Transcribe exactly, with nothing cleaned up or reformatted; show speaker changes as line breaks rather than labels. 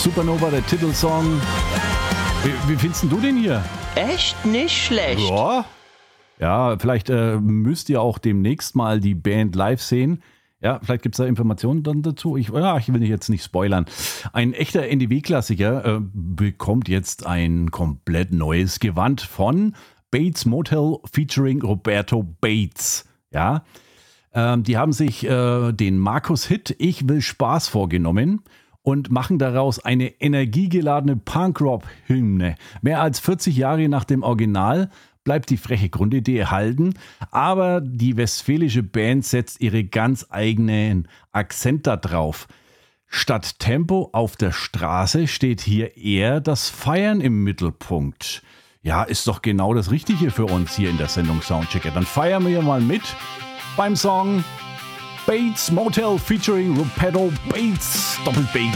Supernova, der Titelsong. Wie, wie findest du den hier?
Echt nicht schlecht.
Ja, ja vielleicht äh, müsst ihr auch demnächst mal die Band live sehen. Ja, vielleicht gibt es da Informationen dann dazu. Ich, ja, ich will jetzt nicht spoilern. Ein echter N D W-Klassiker äh, bekommt jetzt ein komplett neues Gewand von Bates Motel featuring Roberto Bates. Ja, ähm, die haben sich äh, den Markus-Hit Ich will Spaß vorgenommen und machen daraus eine energiegeladene Punk-Rock-Hymne. Mehr als vierzig Jahre nach dem Original bleibt die freche Grundidee erhalten, aber die westfälische Band setzt ihre ganz eigenen Akzent da drauf. Statt Tempo auf der Straße steht hier eher das Feiern im Mittelpunkt. Ja, ist doch genau das Richtige für uns hier in der Sendung Soundchecker. Dann feiern wir mal mit beim Song Bates Motel featuring Roberto Bates, Doppel-Bates.